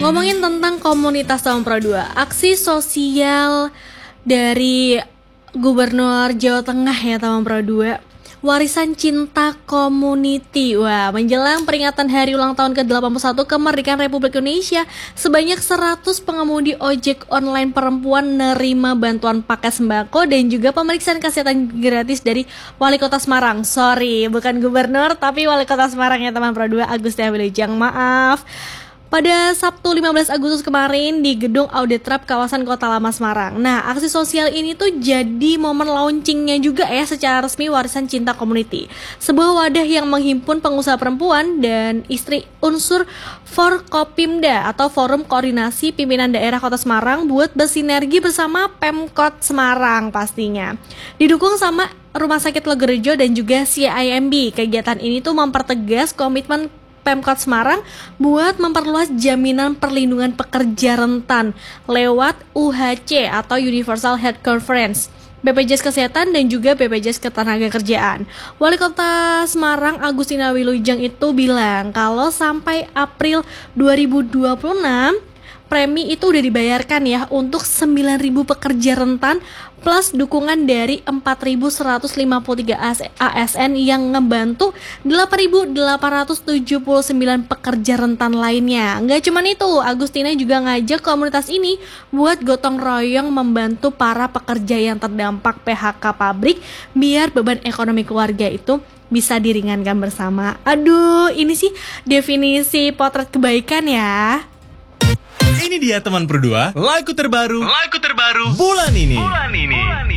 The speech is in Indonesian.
Ngomongin tentang komunitas Taman Pro 2, aksi sosial dari Gubernur Jawa Tengah ya Taman Pro 2, Warisan Cinta Community. Wah, menjelang peringatan hari ulang tahun ke-81 kemerdekaan Republik Indonesia, sebanyak 100 pengemudi ojek online perempuan nerima bantuan paket sembako dan juga pemeriksaan kesehatan gratis dari Wali Kota Semarang. Sorry, bukan gubernur tapi Wali Kota Semarang ya Taman Pro 2, Agustiana Wilujeng. Maaf. Pada Sabtu 15 Agustus kemarin di Gedung Auditrap kawasan Kota Lama Semarang. Nah, aksi sosial ini tuh jadi momen launchingnya juga ya secara resmi Warisan Cinta Community, sebuah wadah yang menghimpun pengusaha perempuan dan istri unsur Forkopimda atau Forum Koordinasi Pimpinan Daerah Kota Semarang buat bersinergi bersama Pemkot Semarang pastinya. Didukung sama Rumah Sakit Logorejo dan juga CIMB. Kegiatan ini tuh mempertegas komitmen Pemkot Semarang buat memperluas jaminan perlindungan pekerja rentan lewat UHC atau Universal Health Coverage, BPJS Kesehatan dan juga BPJS Ketenagakerjaan. Wali Kota Semarang Agustiana Wilujeng itu bilang kalau sampai April 2026 premi itu udah dibayarkan ya untuk 9.000 pekerja rentan plus dukungan dari 4.153 ASN yang ngebantu 8.879 pekerja rentan lainnya. Nggak cuma itu, Agustina juga ngajak komunitas ini buat gotong royong membantu para pekerja yang terdampak PHK pabrik biar beban ekonomi keluarga itu bisa diringankan bersama. Aduh, ini sih definisi potret kebaikan ya. Ini dia teman Pro 2, lagu terbaru bulan ini.